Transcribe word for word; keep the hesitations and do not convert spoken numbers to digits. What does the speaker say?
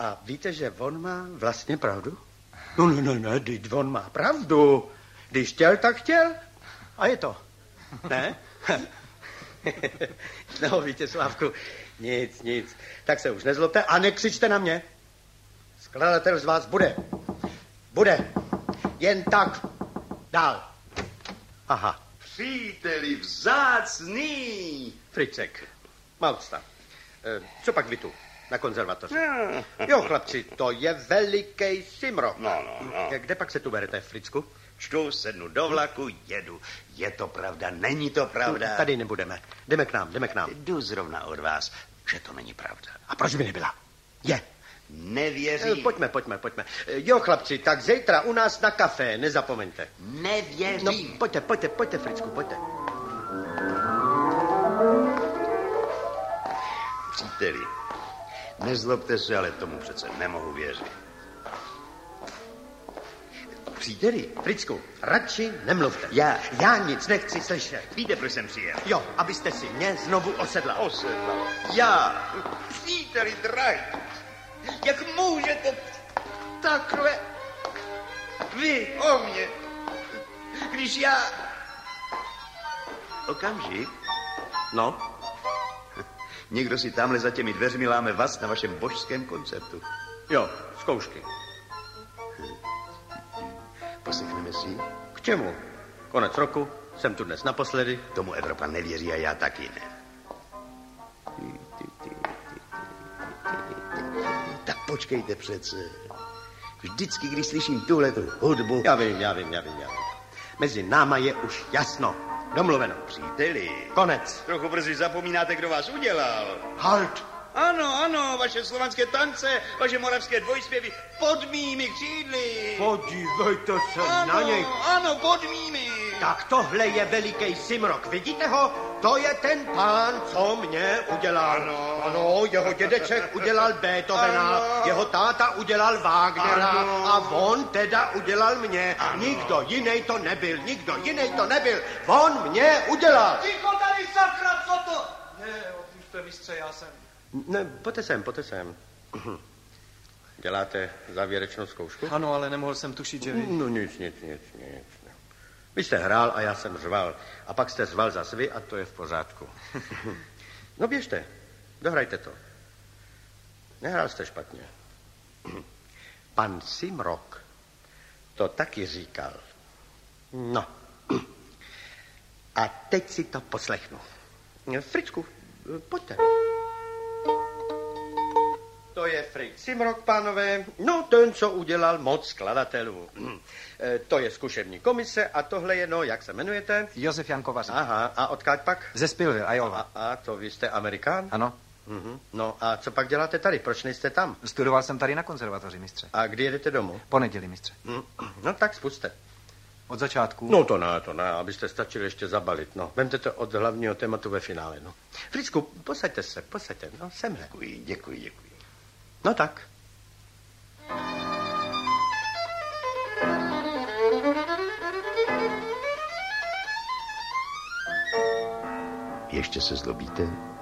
A víte, že on má vlastně pravdu? No, ne, ne, ne, teď on má pravdu. Když chtěl, tak chtěl. A je to. Ne? No, víte, Slávku, nic, nic. Tak se už nezlobte a nekřičte na mě. Skladatel z vás bude. Bude. Jen tak. Dál. Aha. Příteli vzácný. Fricek. Malcta. E, co pak vy tu? Na konzervatoři. Jo, chlapci, to je veliký Simrok. No, no, no. Kde pak se tu berete, Fricku? Čtu, sednu do vlaku, jedu. Je to pravda, není to pravda? Tady nebudeme. Jdeme k nám, jdeme k nám. Jdu zrovna od vás, že to není pravda. A proč by nebyla? Je. Nevěřím. E, pojďme, pojďme, pojďme. E, jo, chlapci, tak zítra u nás na kafé, nezapomeňte. Nevěřím. No, pojďte, pojďte, pojďte, Fricku, pojďte. Příteli, nezlobte se, ale tomu přece nemohu věřit. Příteli. Fricku, radši nemluvte. Já. Já nic nechci slyšet. Víte, proč jsem přijel? Jo, abyste si mě znovu osedla. Osedla. Já. Příteli drahý. Jak můžete takhle vy o mě, když já... Okamžik. No? Někdo si tamhle za těmi dveřmi láme vás na vašem božském koncertu. Jo, zkoušky. Poslechneme si? K čemu? Konec roku, jsem tu dnes naposledy. Tomu Evropa nevěří a já taky ne. Tak počkejte přece. Vždycky, když slyším tuhletu hudbu... Já vím, já vím, já vím, já vím. Mezi náma je už jasno. Domluveno. Příteli. Konec. Trochu brzy zapomínáte, kdo vás udělal. Halt. Ano, ano, vaše slovanské tance, vaše moravské dvojspěvy pod mými křídly. Podívejte se ano, na něj. Ano, pod mými. Tak tohle je veliký Simrok. Vidíte ho? To je ten pán, co mě udělal. Ano. Ano, jeho dědeček udělal Beethovena, Ano. jeho táta udělal Wagnera Ano. a on teda udělal mě. Ano. Nikdo jiný to nebyl, nikdo jiný to nebyl. On mě udělal. Ticho tady, sakra, co to? Ne, odpušte, mistře, já jsem... Ne, pojďte sem, pojďte sem. Děláte závěrečnou zkoušku? Ano, ale nemohl jsem tušit, že vy... No nic, nic, nic, nic. Vy jste hrál a já jsem řval. A pak jste řval zas vy a to je v pořádku. No běžte, dohrajte to. Nehrál jste špatně. Pan Simrok to taky říkal. No. A teď si to poslechnu. Fričku, pojďte. To je Fritz Simrok, pánové. No, ten, co udělal moc skladatelů. E, to je zkušební komise a tohle je, no, jak se jmenujete? Josef Jan Kovařík. Aha, a odkud pak? Ze Spillville, Iowa. A, a to vy jste Amerikán? Ano. Mhm. No a co pak děláte tady? Proč nejste tam? Studoval jsem tady na konzervatoři, mistře. A kdy jedete domů? Ponedělí, mistře. No tak spuste. Od začátku? No to ne, to ne, abyste stačili ještě zabalit, no. Vemte to od hlavního tématu ve finále, no. Fricku, posaďte se, posaďte, no, semhle. Děkuji, děkuji, děkuji. No tak. Ještě se zlobíte?